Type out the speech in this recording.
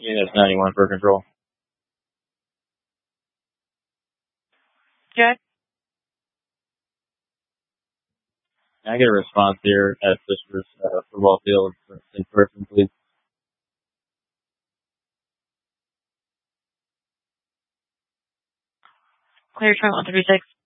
Unit 91 for control. Jack? Can I get a response here at Fisher's football field in person, please? Clear Trent 136.